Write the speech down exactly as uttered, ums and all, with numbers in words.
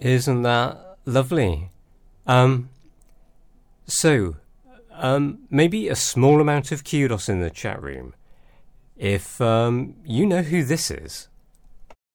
Isn't that lovely? Um, so, um, maybe a small amount of kudos in the chat room. If um, you know who this is.